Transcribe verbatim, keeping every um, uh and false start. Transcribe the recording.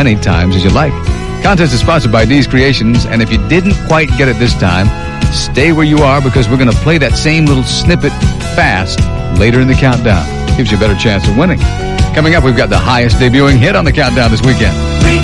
many times as you like. Contest is sponsored by D's Creations, and if you didn't quite get it this time, stay where you are because we're going to play that same little snippet fast later in the countdown. Gives you a better chance of winning. Coming up, we've got the highest debuting hit on the countdown this weekend.